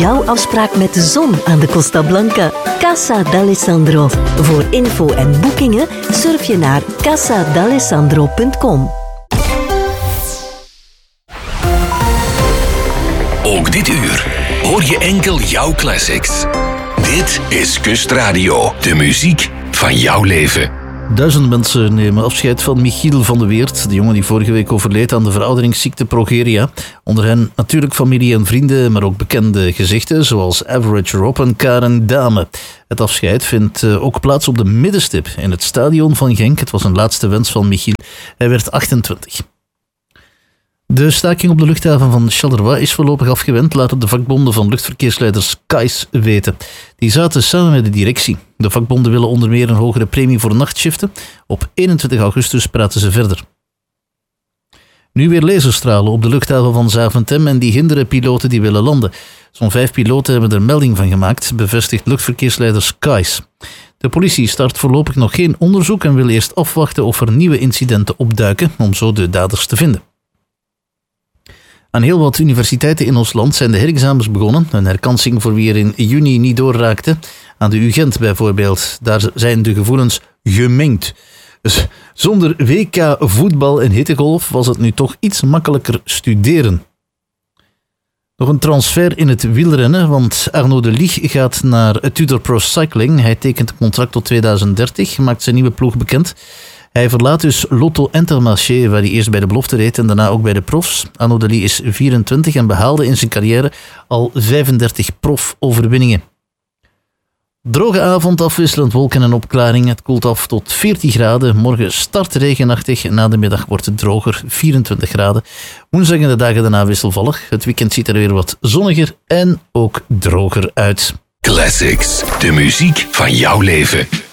jouw afspraak met de zon aan de Costa Blanca. Casa d'Alessandro. Voor info en boekingen surf je naar casadalessandro.com. Ook dit uur hoor je enkel jouw classics. Dit is Kustradio, de muziek van jouw leven. 1000 mensen nemen afscheid van Michiel van de Weert, de jongen die vorige week overleed aan de verouderingsziekte progeria. Onder hen natuurlijk familie en vrienden, maar ook bekende gezichten zoals Average Rob en Karen Dame. Het afscheid vindt ook plaats op de middenstip in het stadion van Genk. Het was een laatste wens van Michiel. Hij werd 28. De staking op de luchthaven van Charleroi is voorlopig afgewend, laten de vakbonden van luchtverkeersleiders KAIS weten. Die zaten samen met de directie. De vakbonden willen onder meer een hogere premie voor nachtshiften. Op 21 augustus praten ze verder. Nu weer laserstralen op de luchthaven van Zaventem en die hinderen piloten die willen landen. Zo'n 5 piloten hebben er melding van gemaakt, bevestigt luchtverkeersleiders KAIS. De politie start voorlopig nog geen onderzoek en wil eerst afwachten of er nieuwe incidenten opduiken om zo de daders te vinden. Aan heel wat universiteiten in ons land zijn de herexamens begonnen. Een herkansing voor wie er in juni niet doorraakte. Aan de UGent bijvoorbeeld. Daar zijn de gevoelens gemengd. Dus zonder WK voetbal en hittegolf was het nu toch iets makkelijker studeren. Nog een transfer in het wielrennen, want Arnaud de Ligt gaat naar Tudor Pro Cycling. Hij tekent een contract tot 2030, maakt zijn nieuwe ploeg bekend. Hij verlaat dus Lotto Intermarché, waar hij eerst bij de belofte reed en daarna ook bij de profs. Arnaud de Ligt is 24 en behaalde in zijn carrière al 35 profoverwinningen. Droge avond, afwisselend wolken en opklaring. Het koelt af tot 14 graden. Morgen start regenachtig. Na de middag wordt het droger, 24 graden. Woensdag en de dagen daarna wisselvallig. Het weekend ziet er weer wat zonniger en ook droger uit. Classics, de muziek van jouw leven.